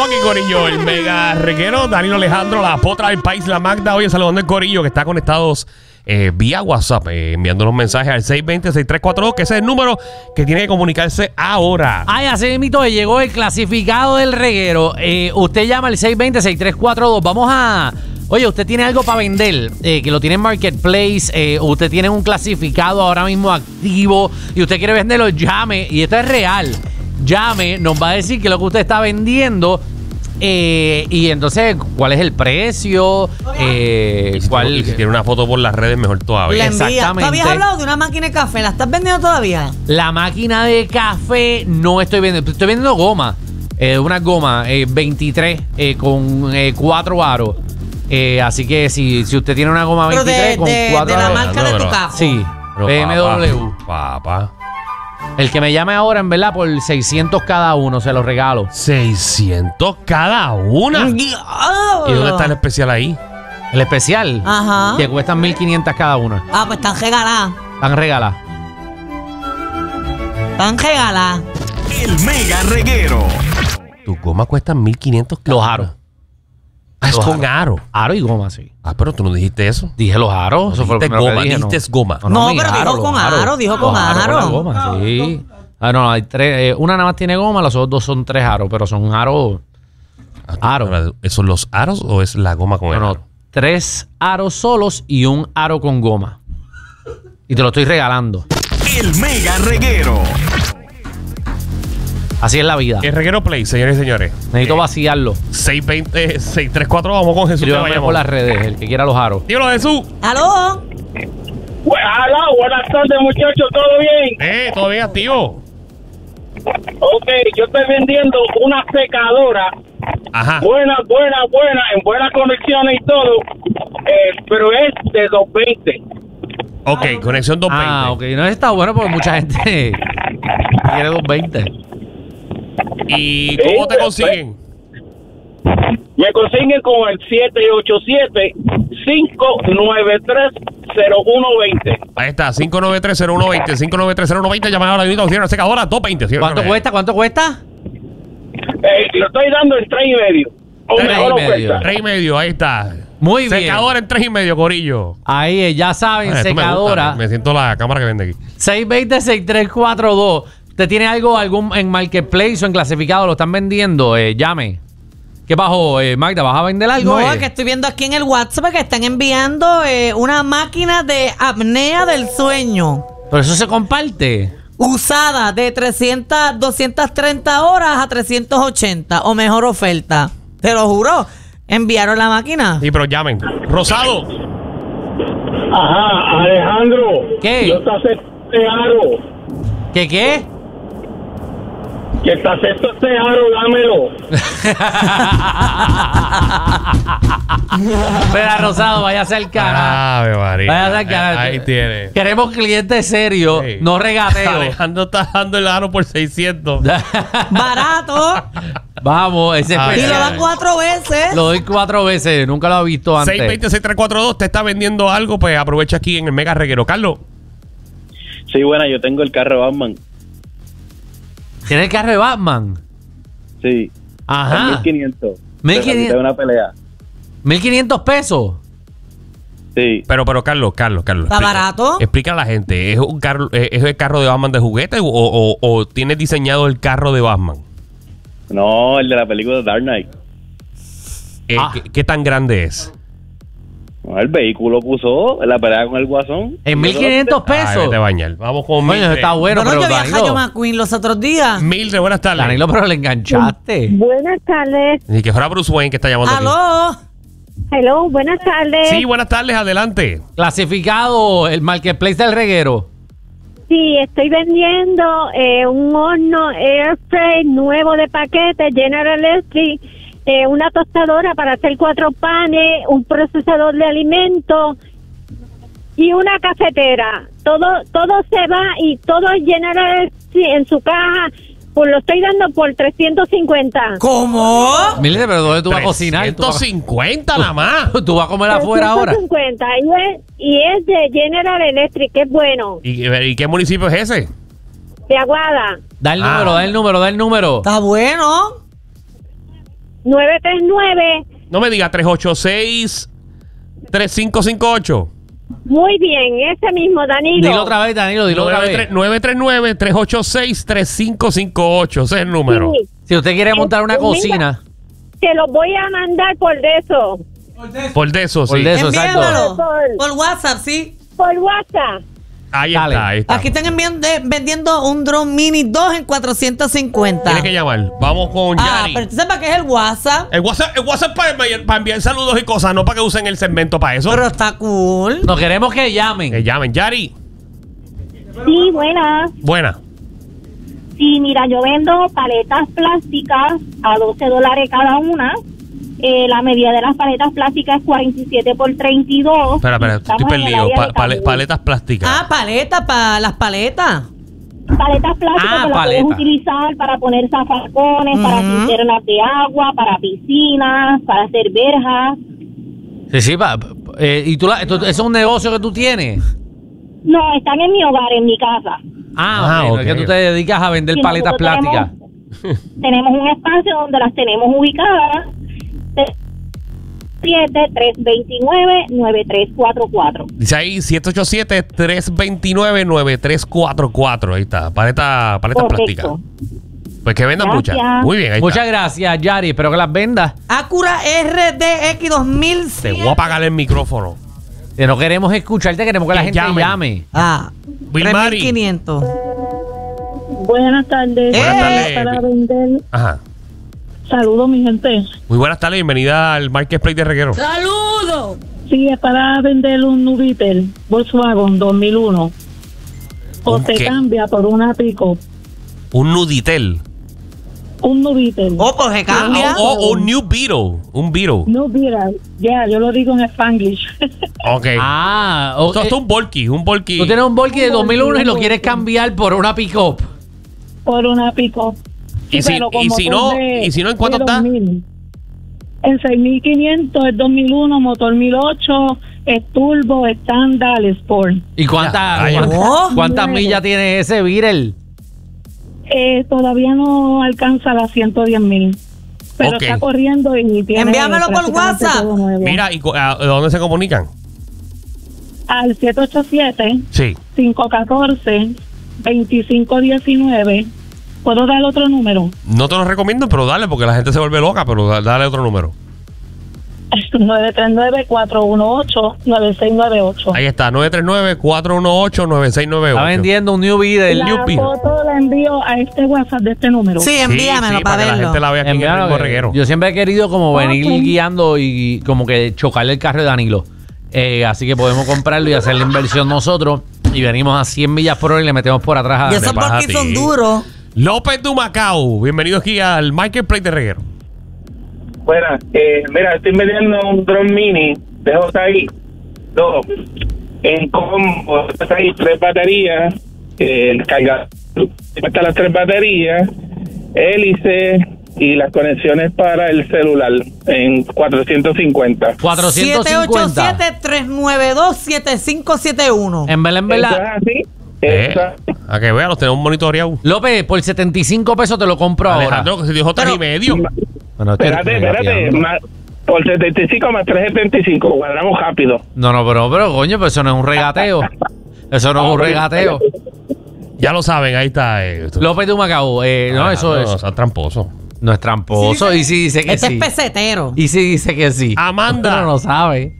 Estamos aquí, corillo, el mega reguero, Danilo Alejandro, la potra del país, la Magda. Oye, saludando el corillo que está conectados vía WhatsApp, enviándonos mensajes al 620-6342, que ese es el número que tiene que comunicarse ahora. Ay, así mismo llegó el clasificado del reguero. Usted llama al 620-6342. Vamos a... Oye, usted tiene algo para vender, que lo tiene en Marketplace, usted tiene un clasificado ahora mismo activo y usted quiere venderlo, llame, y esto es real. Llame, nos va a decir qué es lo que usted está vendiendo y entonces cuál es el precio, Y si tiene una foto por las redes, mejor todavía. La envía. Exactamente. ¿Tú habías hablado de una máquina de café? ¿La estás vendiendo todavía? La máquina de café no estoy vendiendo, estoy vendiendo goma, una goma 23 con 4 aros. Así que si usted tiene una goma 23 con 4 de la aros. marca de tu carro. Sí, Pero, BMW. Papá. El que me llame ahora, en verdad, por 600 cada uno, se los regalo. 600 cada una. ¿Y dónde está el especial ahí? El especial, Ajá. que cuestan 1,500 cada una. Ah, pues están regaladas. Están regaladas. Están regaladas. El mega reguero. Tu goma cuesta 1,500 cada Los una. aros. Ah, es Los con aro. Aro y goma, sí. Ah, pero tú no dijiste eso. Dije los aros. Eso fue lo Dijiste primero goma, que dije, ¿no? dijiste goma. No, mi pero dijo los con aro, dijo con Los aro. con la goma, sí. Ah, no, hay 3. Una nada más tiene goma, los otros 2 son 3 aros, pero son aros. Aro. ¿Son los aros o es la goma con el Bueno, aro? 3 aros solos y un aro con goma. Y te lo estoy regalando. El mega reguero. Así es la vida. El reguero play, señores y señores. Necesito vaciarlo. 620-634, vamos con Jesús. Escríbame por las redes, el que quiera los aros. Dímelo, Jesús. ¿Aló? Hola, buenas tardes, muchachos, ¿todo bien? ¿Todo bien activo? Ok, yo estoy vendiendo una secadora Ajá. buena, en buenas conexiones y todo, pero es de 220. Ok, conexión 220. Ah, ok. No está bueno porque mucha gente quiere 220. ¿Y cómo te consiguen? Me consiguen con el 787-593-0120. Ahí está, 593-0120. 593-0120. Llaman ahora mismo, tiene una secadora 220. ¿Sí? ¿Cuánto cuesta? ¿Cuánto cuesta? Lo estoy dando en 3,5. O 3,5. mejor oferta. 3,5, ahí está. Muy bien. Secadora en 3,5, corillo. Ahí, ya saben, Esto me secadora. gusta, me siento la cámara que vende aquí. 620-6342. ¿Usted tiene algo en Marketplace o en clasificado? ¿Lo están vendiendo? Llame. ¿Qué pasó, Magda? ¿Vas a vender algo? No, es que estoy viendo aquí en el WhatsApp que están enviando una máquina de apnea del sueño. Pero eso se comparte. Usada de 230 horas a 380 o mejor oferta. Te lo juro. Enviaron la máquina. Sí, pero llamen. Rosado. Ajá, Alejandro. ¿Qué? Yo te acepto este aro. ¿Qué? Que te acepto este aro, dámelo. Espera, Rosado, váyase al canal. Ave María. Váyase al canal. Ahí tiene. Queremos clientes serios, Sí. no regateo. Alejandro está dando el aro por 600. Barato. Vamos, ese Ay, Y lo especial. dan 4 veces. Lo doy 4 veces, nunca lo he visto antes. 620-6342. Te está vendiendo algo, pues aprovecha aquí en el Mega Reguero. Carlos. Sí, bueno, yo tengo el carro Batman. ¿Tiene el carro de Batman? Sí. Ajá. 1.500. 1.500. De una pelea. 1.500 pesos. Sí. Pero Carlos. ¿Está barato? Explica a la gente. ¿Es un carro, es el carro de Batman de juguete o tienes diseñado el carro de Batman? No, el de la película Dark Knight. ¿Qué tan grande es? No, el vehículo puso la pelea con el Guasón. En 1.500 Ay, pesos. vete a bañar. Vamos con Coño, Mildred. está bueno, Bueno, pero yo viajé a Danilo, McQueen los otros días. Mildred, buenas tardes. Danilo, pero le enganchaste. Buenas tardes. Ni que fuera Bruce Wayne que está llamando aquí. ¿Aló? Hello, buenas tardes. Sí, buenas tardes, adelante. Clasificado, el Marketplace del reguero. Sí, estoy vendiendo un horno air fry nuevo de paquete, General Electric, una tostadora para hacer 4 panes, un procesador de alimentos y una cafetera. Todo se va y todo es General Electric en su caja. Pues lo estoy dando por 350. ¿Cómo? Mire, pero ¿dónde tú vas a cocinar? 150 nada más. ¿Tú vas a comer afuera ahora? 350 y es de General Electric, que es bueno. ¿Y qué municipio es ese? De Aguada. Da el número, da el número. Está bueno. 939. No me diga 386-3558. Muy bien, ese mismo, Danilo. Dilo otra vez, Danilo, dilo otra vez. 939-386-3558. Ese es el número. Sí. Si usted quiere montar una Mira, cocina. Te lo voy a mandar por eso. Por de eso, sí. Por de eso, Envíamelo exacto. por WhatsApp, sí. Por WhatsApp. Ahí Dale. está, ahí está. Aquí están vendiendo un drone mini 2 en 450. Tiene que llamar. Vamos con Yari. pero tú sabes que es el WhatsApp. El WhatsApp para enviar saludos y cosas, no para que usen el segmento para eso. Pero está cool. No queremos que llamen. Que llamen. Yari. Sí, buenas. Buena. Sí, mira, yo vendo paletas plásticas a $12 cada una. La medida de las paletas plásticas es 47 por 32. Espera, estoy Estamos en el perdido. área de Camuy. Paletas plásticas. Paleta para las paletas. Paletas plásticas que las paleta. puedes utilizar para poner zafacones, para cisternas de agua, para piscinas, para hacer verjas. Sí, sí, ¿y eso es un negocio que tú tienes? No, están en mi hogar, en mi casa. Ok. Es que tú te dedicas a vender Sí, paletas nosotros plásticas. Tenemos un espacio donde las tenemos ubicadas. 7-329-9344. Dice ahí 787-329-9344. Ahí está. Paletas plásticas. Pues que vendan Gracias. muchas. Muy bien, ahí Muchas está. gracias, Yari. Espero que las vendas. Acura RDX Te 2007. voy a apagar el micrófono. Que no queremos escucharte, queremos que la Que gente llamen. llame. Wilmary. 3500. Buenas tardes. Buenas tardes. Para vender. Ajá. Saludos, mi gente. Muy buenas tardes. Bienvenida al Marketplace de Reguero. ¡Saludos! Sí, es para vender un Nubitel Volkswagen 2001. O ¿Un se qué? cambia por una pick-up. Un Nuditel. Un Nubitel. Oh, pues se cambia. O un New Beetle. Un Beetle. Nubitel. Ya, yo lo digo en Spanglish. Ok. Esto es un Volky. Un Volky. Tú tienes un Volky de 2001 y lo quieres cambiar por una pick-up. Por una pick-up. Y si no, ¿en cuánto está? 2000. En 6.500 es 2001, motor 1008, es turbo, estándar, sport. ¿Y cuántas Oh. millas tiene ese Beetle? Todavía no alcanza las 110.000. Pero Ok. está corriendo y tiene. Envíamelo por prácticamente WhatsApp. todo nuevo. Mira, ¿y a dónde se comunican? Al 787 Sí. 514-2519. ¿Puedo dar otro número? No te lo recomiendo, pero dale, porque la gente se vuelve loca, pero dale otro número. 939-418-9698. Ahí está, 939-418-9698. Está vendiendo un New Beetle. La foto la envío a este WhatsApp de este número. Sí, envíamelo sí, para que la verlo. gente la vea aquí en el Envíalo, ritmo que reguero. yo siempre he querido como venir Ok. guiando y como que chocarle el carro de Danilo. Así que podemos comprarlo y hacer la inversión nosotros. Y venimos a 100 millas por hora y le metemos por atrás Y a... esos baja a porquis ti. son duros. López de Macao, bienvenido aquí al Marketplace de Reguero. Bueno, mira, estoy vendiendo un drone mini de JI 2 en combo. Hay 3 baterías, el cargador, están las 3 baterías, hélice y las conexiones para el celular en 450. 450. 787-392-7571. En verdad, en ¿Eso es verdad. así? Exacto. A que vean, los tenemos monitoreados. López, por 75 pesos te lo compro Alejandro, ahora. que se dijo Pero- 3,5. Bueno, estoy Espérate, regateando. por 75 más 375, cuadramos rápido. No, pero coño, pues eso no es un regateo. Eso no es un regateo. Ya lo saben, ahí está. López de Macao, no, eso es. No, es tramposo. No es tramposo. Y si dice que Este sí. es pesetero. Y si dice que sí. Amanda. Pero no sabe.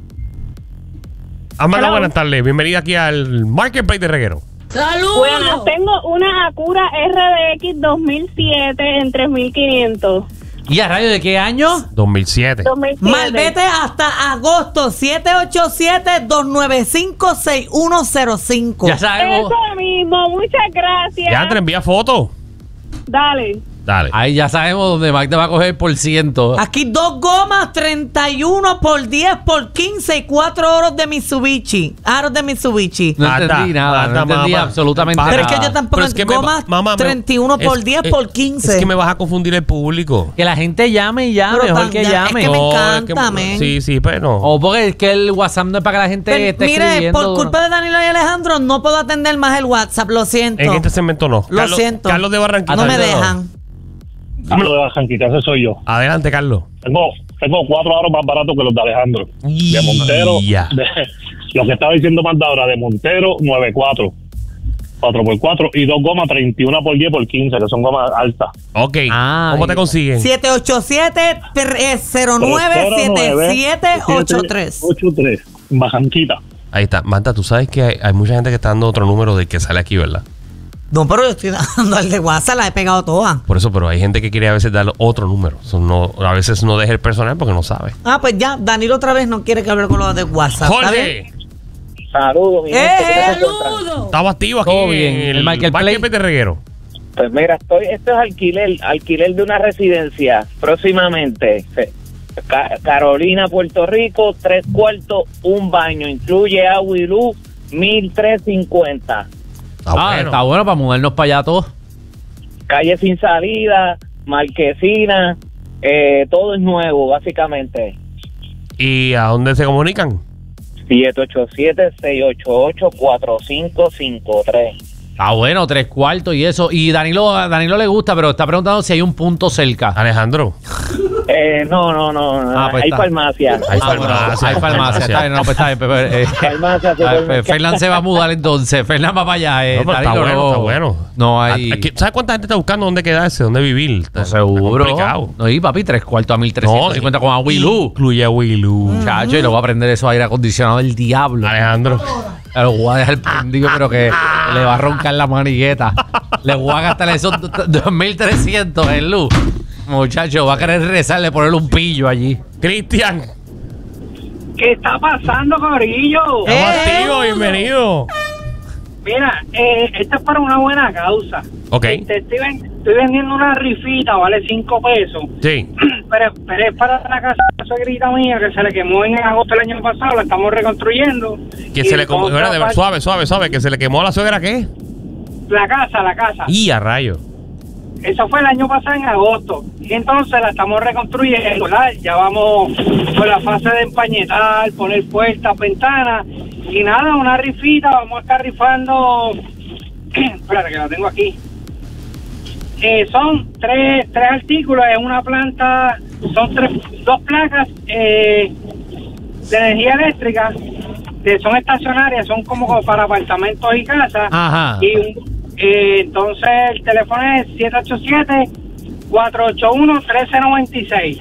Amanda, buenas tardes. Bienvenida aquí al Marketplace de Reguero. Bueno, tengo una Acura RDX 2007 en 3.500. ¿Y a radio de qué año? 2007. 2007. Malvete hasta agosto. 787-295-6105. Ya sabemos. Eso mismo, muchas gracias. Ya, te envía fotos. Dale. Dale. Ahí ya sabemos dónde Mac te va a coger por ciento. Aquí 2 gomas, 31 por 10 por 15 y 4 aros de Mitsubishi. Aros de Mitsubishi. No Anda, entendí nada. anda, No entendí mamá. absolutamente Pero Pero nada. es que yo tampoco. Pero es que me- Gomas mamá, 31 por es- 10 es- por 15. Es que me vas a confundir el público. Que la gente llame y ya, Pero mejor tan- que ya, llame. es que me No, encanta, men. Sí, sí, pero no. O porque es que el WhatsApp no es para que la gente Pero, esté mire, escribiendo. por culpa de Danilo y Alejandro, no puedo atender más el WhatsApp. Lo siento. En este segmento no. Lo siento. Carlos de Barranquilla. No me Atendelo. dejan. Carlos de Bajanquita, ese soy yo. Adelante, Carlos. Tengo 4 aros más baratos que los de Alejandro. De Montero, Ya. lo que estaba diciendo más de ahora, de Montero, 9.4. 4x4 y 2 gomas 31 por 10 por 15, que son gomas altas. Ok. Ah, ¿Cómo te consiguen? 787-097783. 83, Bajanquita. Ahí está. Manta, tú sabes que hay mucha gente que está dando otro número del que sale aquí, ¿verdad? No, pero yo estoy dando al de WhatsApp, la he pegado todas. Por eso, pero hay gente que quiere a veces dar otro número. A veces no deja el personal porque no sabe. Ah, pues ya, Danilo otra vez no quiere que hable con los de WhatsApp. ¿Está bien? Jorge, Saludos, mi gente. ¿Cómo se encuentran? ¡Saludos! estamos activos aquí Todo bien. en El Marketplace de Reguero. Pues mira, esto es alquiler de una residencia próximamente. Carolina, Puerto Rico, 3 cuartos, un baño, incluye agua y luz, 1,350. Está bueno para mudarnos para allá todos. Calle sin salida, marquesina, todo es nuevo, básicamente. ¿Y a dónde se comunican? 787-688-4553. Está bueno, 3 cuartos y eso. Y a Danilo le gusta, pero está preguntando si hay un punto cerca. Alejandro. No. Pues Hay está. farmacia. Hay Bueno, farmacia. hay farmacia. Está bien, no, pues está bien. Farmacia, supermercado. Fernán se va a mudar entonces. Fernán va para allá. No, pero está Danilo, bueno, no. está bueno. No hay. ¿Sabes cuánta gente está buscando dónde quedarse, dónde vivir? Está Seguro. complicado. No, y papi, 3 cuartos a 1,350 con agua y luz. Incluye agua y luz. Muchacho, y luego va a prender eso aire acondicionado del diablo. Alejandro. Lo voy a dejar prendido, pero que le va a roncar la manigueta. Le voy a gastar esos 2,300 en luz. Muchacho, va a querer rezarle, ponerle un pillo allí. Cristian. ¿Qué está pasando, corillo? Estamos activos, bienvenido. Mira, esto es para una buena causa. Ok. Estoy vendiendo una rifita, vale 5 pesos. Sí. Pero es para la casa de la suegrita mía que se le quemó en agosto del año pasado, la estamos reconstruyendo. Que Y se le con otra suave, que se le quemó a la suegra, ¿qué? La casa. Y a rayo. Eso fue el año pasado en agosto. Y entonces la estamos reconstruyendo, ¿verdad? Ya vamos por la fase de empañetar, poner puertas, ventanas. Y nada, una rifita, vamos a estar rifando. Espérate que la tengo aquí. Son tres artículos en una planta, son 2 placas de energía eléctrica, que son estacionarias, son como para apartamentos y casas. Ajá. Y entonces el teléfono es 787-481-1396.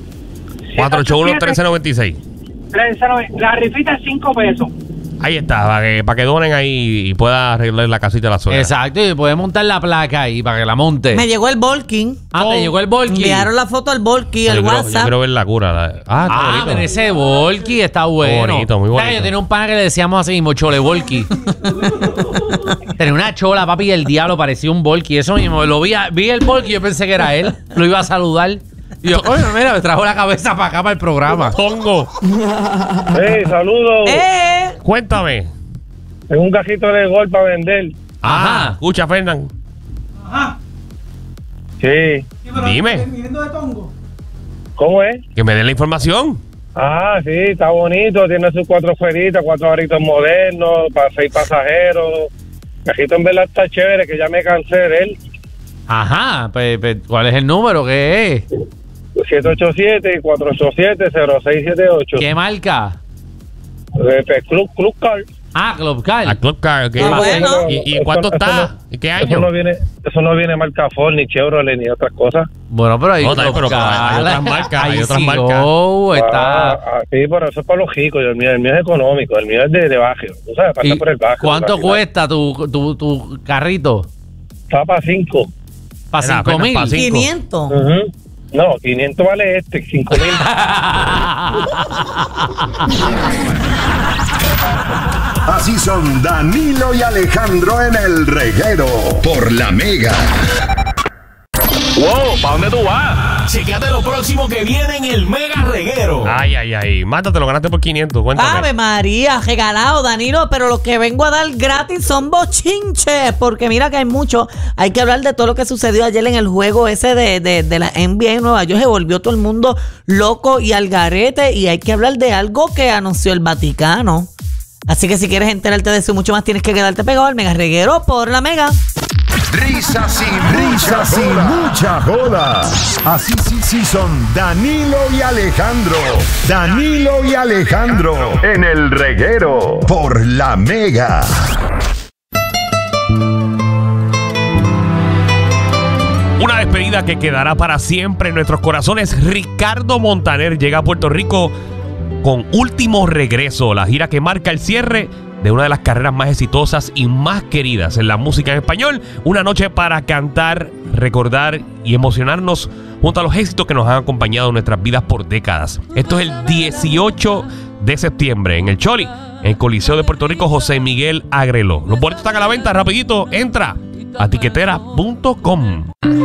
481-1396. La rifita es 5 pesos. Ahí está, para que donen ahí y pueda arreglar la casita de la suegra. Exacto, y puede montar la placa ahí para que la monte. Me llegó el Volkin. Te llegó el Volky. Enviaron la foto al Volky, el Yo WhatsApp. quiero ver la cura. Está bonito. pero ese Volky está bueno. Bonito, muy bonito. Yo tenía un pana que le decíamos así mismo, Chole Volky. Tenía una chola, papi, y el diablo parecía un Volky. Eso mismo, vi el Volky y yo pensé que era él. Lo iba a saludar. Y yo, coño, mira, me trajo la cabeza para acá, para el programa. Pongo. Saludos. Cuéntame. Tengo un cajito de gol para vender. Ajá. Escucha, Fernán. Sí. Dime. ¿Cómo es? Que me den la información. Sí, está bonito. Tiene sus 4 feritas, 4 aritos modernos, para 6 pasajeros. Cajito en verdad está chévere, que ya me cansé de él. Ajá, pues, ¿cuál es el número? ¿Qué es? 787-487-0678. ¿Qué marca? Club Car. Club Car. Club Car, ok. Bueno. ¿Y cuánto está? ¿Y qué año? Eso no viene marca Ford, ni Chevrolet, ni otras cosas. Bueno, pero hay No, pero Club Car. hay otras marcas, hay Ahí otras sí, marcas. está. Sí, pero eso es para los ricos. El mío es económico. El mío es de barrio. Tú sabes, pasa ¿Y por el barrio. cuánto cuesta tu carrito? Está para 5. ¿Para Era, apenas 5,000? pa' 5. 500. No, 500 vale 5,000. Así son Danilo y Alejandro en el reguero por la Mega. Wow, ¿para dónde tú vas? Chécate lo próximo que viene en el Mega Reguero. Ay. Mátate, lo ganaste por 500. Cuéntame. Ave María, regalado, Danilo, pero lo que vengo a dar gratis son bochinches, porque mira que hay mucho. Hay que hablar de todo lo que sucedió ayer en el juego ese de la NBA en Nueva York. Se volvió todo el mundo loco y al garete, y hay que hablar de algo que anunció el Vaticano. Así que si quieres enterarte de eso y mucho más, tienes que quedarte pegado al Mega Reguero por la Mega. Risas y mucha joda. Así sí son Danilo y Alejandro. Danilo y Alejandro en el reguero por La Mega. Una despedida que quedará para siempre en nuestros corazones. Ricardo Montaner llega a Puerto Rico con Último Regreso, la gira que marca el cierre de una de las carreras más exitosas y más queridas en la música en español. Una noche para cantar, recordar y emocionarnos junto a los éxitos que nos han acompañado en nuestras vidas por décadas. Esto es el 18 de septiembre en el Choli, en el Coliseo de Puerto Rico, José Miguel Agreló. Los boletos están a la venta, rapidito, entra a tiquetera.com.